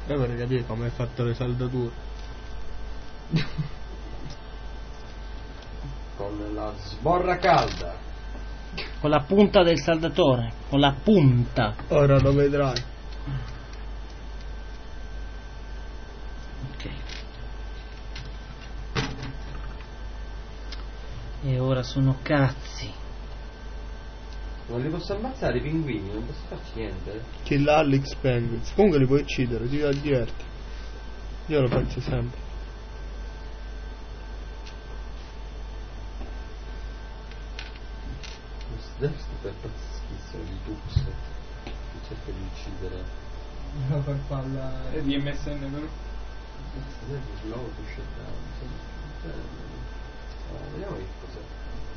Per capire come hai fatto le saldature. Con la sborra calda. Con la punta del saldatore, con la punta. Ora lo vedrai. Ok. E ora sono cazzi. Non li posso ammazzare i pinguini, non posso farci niente. Kill Alex Penguins. Comunque li puoi uccidere, ti diverti. Io lo faccio sempre. Questo è pazzischissimo di Tux che cerca di uccidere. Una farfalla di MSN però. Questo è slow to shut down. Vediamo che cos'è.